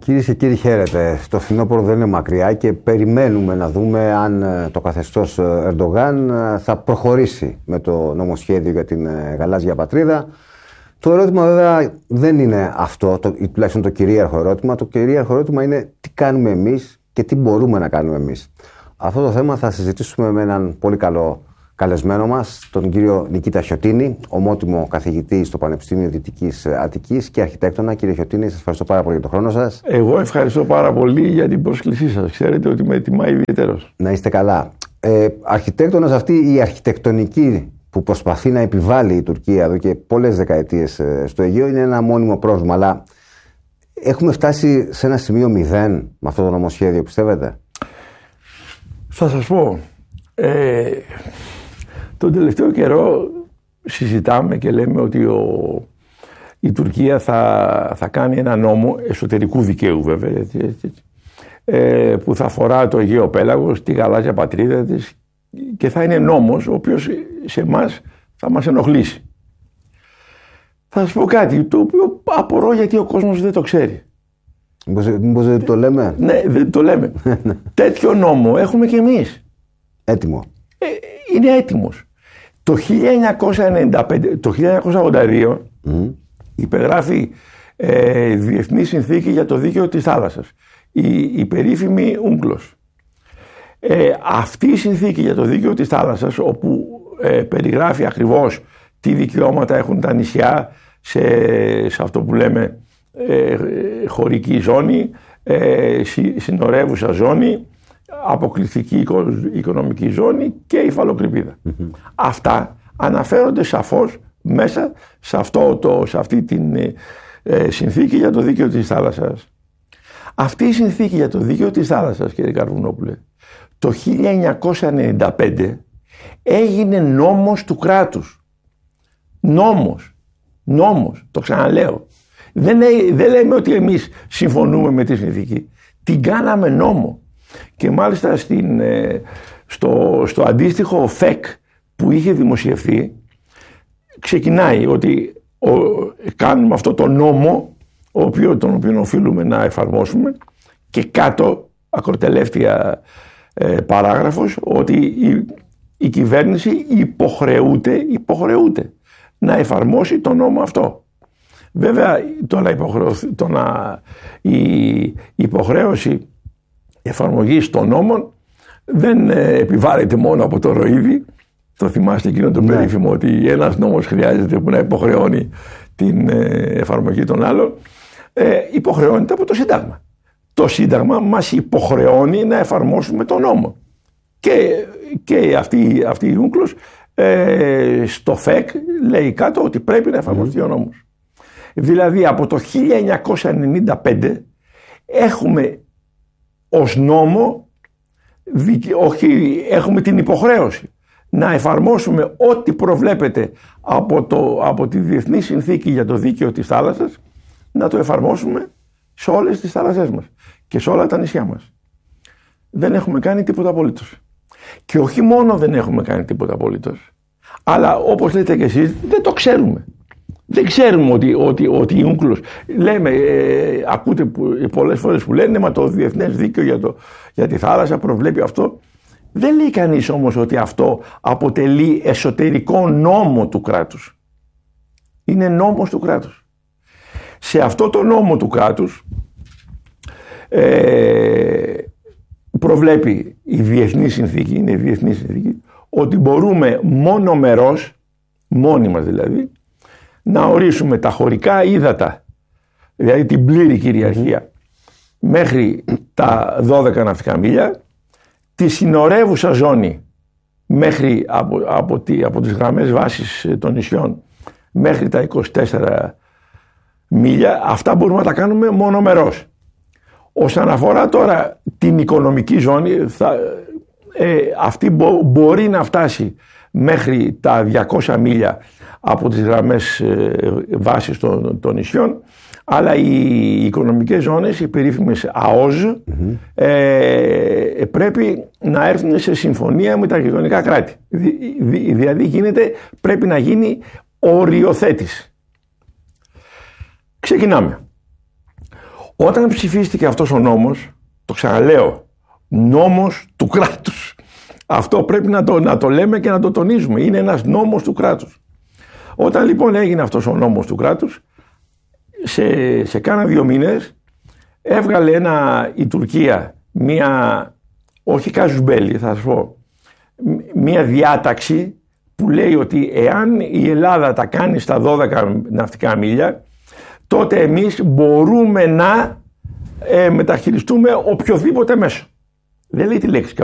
Κυρίες και κύριοι, χαίρετε. Το φθινόπωρο δεν είναι μακριά και περιμένουμε να δούμε αν το καθεστώς Ερντογάν θα προχωρήσει με το νομοσχέδιο για την γαλάζια πατρίδα. Το ερώτημα βέβαια δεν είναι αυτό, ή τουλάχιστον το κυρίαρχο ερώτημα. Το κυρίαρχο ερώτημα είναι τι κάνουμε εμείς και τι μπορούμε να κάνουμε εμείς. Αυτό το θέμα θα συζητήσουμε με έναν πολύ καλό καλεσμένο μας, τον κύριο Νικήτα Χιωτίνη, ομότιμο καθηγητή στο Πανεπιστήμιο Δυτικής Αττικής και αρχιτέκτονα. Κύριε Χιωτίνη, σας ευχαριστώ πάρα πολύ για τον χρόνο σας. Εγώ ευχαριστώ πάρα πολύ για την πρόσκλησή σας. Ξέρετε ότι με τιμά ιδιαίτερος. Να είστε καλά. Αρχιτέκτονας, αυτή η αρχιτεκτονική που προσπαθεί να επιβάλλει η Τουρκία εδώ και πολλές δεκαετίες στο Αιγαίο είναι ένα μόνιμο πρόβλημα. Αλλά έχουμε φτάσει σε ένα σημείο 0 με αυτό το νομοσχέδιο, πιστεύετε? Θα σας πω. Τον τελευταίο καιρό συζητάμε και λέμε ότι η Τουρκία θα κάνει ένα νόμο εσωτερικού δικαίου βέβαια, που θα αφορά το Αιγαίο Πέλαγος, τη γαλάζια πατρίδα της, και θα είναι νόμος ο οποίος σε εμάς θα μας ενοχλήσει. Θα σας πω κάτι το οποίο απορώ γιατί ο κόσμος δεν το ξέρει. Μήπως δεν το λέμε? Ναι, δεν το λέμε. Τέτοιο νόμο έχουμε και εμείς. Έτοιμο. Είναι έτοιμος. Το 1982 υπεγράφει Διεθνή Συνθήκη για το Δίκαιο της Θάλασσας, η περίφημη UNCLOS. Αυτή η συνθήκη για το δίκαιο της θάλασσας, όπου περιγράφει ακριβώς τι δικαιώματα έχουν τα νησιά σε αυτό που λέμε χωρική ζώνη, συνορεύουσα ζώνη, αποκλειστική οικονομική ζώνη και υφαλοκρηπίδα. Αυτά αναφέρονται σαφώς μέσα σε αυτή την συνθήκη για το δίκαιο της θάλασσας. Αυτή η συνθήκη για το δίκαιο της θάλασσας, κύριε Καρβουνόπουλε, το 1995 έγινε νόμος του κράτους. Νόμος, το ξαναλέω. Δεν λέμε ότι εμείς συμφωνούμε με τη συνθήκη. Την κάναμε νόμο. Και μάλιστα στο αντίστοιχο ΦΕΚ που είχε δημοσιευθεί, ξεκινάει ότι κάνουμε αυτό το νόμο τον οποίο οφείλουμε να εφαρμόσουμε, και κάτω ακροτελεύτια παράγραφος ότι η κυβέρνηση υποχρεούται να εφαρμόσει το νόμο αυτό. Βέβαια η υποχρέωση εφαρμογής των νόμων δεν επιβάλλεται μόνο από το ροίδι. Το θυμάστε εκείνο το περίφημο ότι ένας νόμος χρειάζεται που να υποχρεώνει την εφαρμογή των άλλων. Υποχρεώνεται από το Σύνταγμα. Το Σύνταγμα μας υποχρεώνει να εφαρμόσουμε τον νόμο. Και αυτή η UNCLOS στο ΦΕΚ λέει κάτω ότι πρέπει να εφαρμοστεί ο νόμος. Δηλαδή από το 1995 έχουμε ως νόμο, έχουμε την υποχρέωση να εφαρμόσουμε ό,τι προβλέπεται από τη Διεθνή Συνθήκη για το Δίκαιο της Θάλασσας, να το εφαρμόσουμε σε όλες τις θάλασσές μας και σε όλα τα νησιά μας. Δεν έχουμε κάνει τίποτα απολύτως. Και όχι μόνο δεν έχουμε κάνει τίποτα απολύτως, αλλά όπως λέτε και εσείς, δεν το ξέρουμε. Δεν ξέρουμε ότι η UNCLOS, λέμε, ακούτε πολλές φορές που λένε, μα το διεθνές δίκαιο για τη θάλασσα προβλέπει αυτό. Δεν λέει κανείς όμως ότι αυτό αποτελεί εσωτερικό νόμο του κράτους. Είναι νόμος του κράτους. Σε αυτό το νόμο του κράτους προβλέπει η Διεθνή Συνθήκη, είναι η Διεθνή Συνθήκη, ότι μπορούμε μονομερώς, μόνοι μας δηλαδή, να ορίσουμε τα χωρικά ύδατα, δηλαδή την πλήρη κυριαρχία, μέχρι τα 12 ναυτικά μίλια, τη συνορεύουσα ζώνη μέχρι από τις γραμμές βάσης των νησιών μέχρι τα 24 μίλια. Αυτά μπορούμε να τα κάνουμε μονομερώς. Όσον αφορά τώρα την οικονομική ζώνη, αυτή μπορεί να φτάσει μέχρι τα 200 μίλια από τις γραμμές βάσης των νησιών, αλλά οι οικονομικές ζώνες, οι περίφημες ΑΟΖ, πρέπει να έρθουν σε συμφωνία με τα γειτονικά κράτη. Δηλαδή πρέπει να γίνει οριοθέτηση. Ξεκινάμε. Όταν ψηφίστηκε αυτός ο νόμος, το ξαναλέω, νόμος του κράτους. Αυτό πρέπει να το λέμε και να το τονίζουμε. Είναι ένας νόμος του κράτους. Όταν λοιπόν έγινε αυτός ο νόμος του κράτους, σε κάνα 2 μήνες έβγαλε η Τουρκία όχι casus belli θα σας πω, μία διάταξη που λέει ότι εάν η Ελλάδα τα κάνει στα 12 ναυτικά μίλια, τότε εμείς μπορούμε να μεταχειριστούμε οποιοδήποτε μέσο. Δεν λέει τη λέξη